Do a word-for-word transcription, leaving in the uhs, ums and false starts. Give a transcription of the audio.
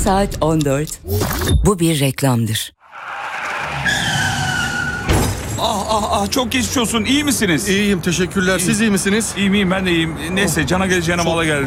saat on dört. Bu bir reklamdır. Ah ah ah, çok geçmiş olsun. İyi misiniz? İyiyim, teşekkürler. Siz iyi misiniz? İyiyim iyiyim, ben de iyiyim. Neyse, cana geleceğine mala geldi.